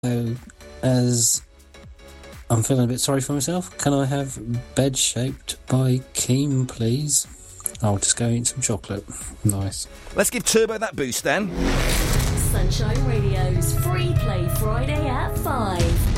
So, as I'm feeling a bit sorry for myself, can I have Bed Shaped by Keem, please? I'll just go eat some chocolate. Nice. Let's give Turbo that boost then. Sunshine Radio's Free Play Friday at 5.